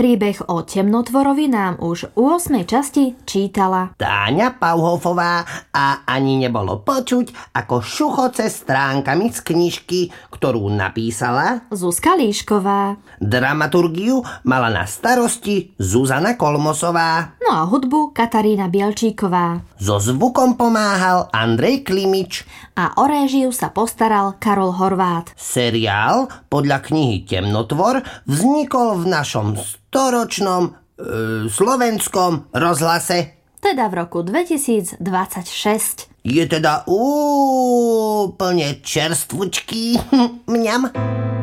Príbeh o temnotvorovi nám už u 8. časti čítala Táňa Pauhofová a ani nebolo počuť, ako šuchoce stránkami z knižky, ktorú napísala Zuzka Líšková. Dramaturgiu mala na starosti Zuzana Kolmosová. No a hudbu Katarína Bielčíková. So zvukom pomáhal Andrej Klimič. A o réžiu sa postaral Karol Horvát. Seriál podľa knihy Temnotvor vznikol v našom storočnom slovenskom rozhlase. Teda v roku 2026. Je teda úplne čerstvučký. Mňam.